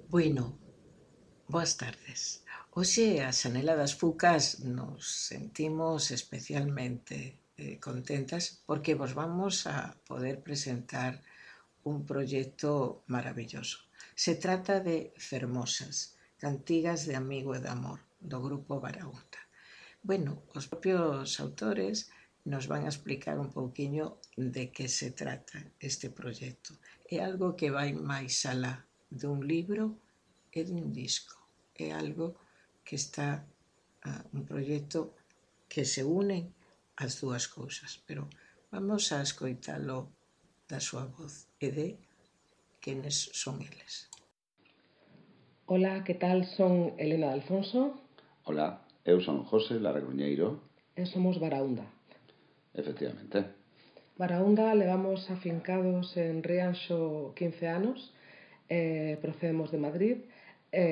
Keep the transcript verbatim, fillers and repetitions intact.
Bueno, boas tardes. Hoxe, as Xanela das Fucas, nos sentimos especialmente eh, contentas porque vos vamos a poder presentar un proxecto maravilloso. Se trata de Fermosas, cantigas de amigo e de amor, do grupo Baraúnda. Bueno, os propios autores nos van a explicar un pouquiño de que se trata este proxecto. É algo que vai máis alá dun libro e dun disco. É algo que está, uh, un proxecto que se une as dúas cousas, pero vamos a escoitalo da súa voz e de quenes son eles. Ola, que tal? Son Elena de Alfonso. Ola, eu son José Lara Gruñeiro. E somos Baraúnda. Efectivamente. Baraúnda levamos afincados en Rianxo quince anos, eh, procedemos de Madrid